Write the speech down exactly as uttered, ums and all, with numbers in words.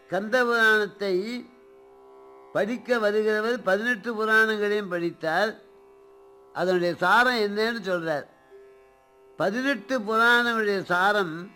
கந்த புராணத்தை படிக்க வருகிறவர் பதினெட்டு புராணங்களையும் படித்தால் அதனுடைய சாரம் என்னன்னு சொல்றார். பதினெட்டு புராணங்களுடைய சாரம்